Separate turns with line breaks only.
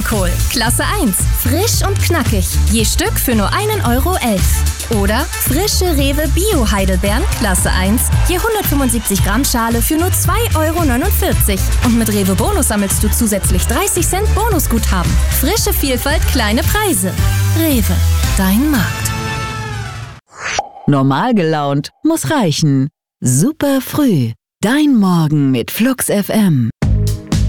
Blumenkohl, Klasse 1, frisch und knackig, je Stück für nur 1,11 €. Oder frische Rewe Bio-Heidelbeeren, Klasse 1, je 175 Gramm Schale für nur 2,49 € Und mit Rewe Bonus sammelst du zusätzlich 30 Cent Bonusguthaben. Frische Vielfalt, kleine Preise. Rewe, dein Markt.
Normal gelaunt muss reichen. Super früh. Dein Morgen mit Flux FM.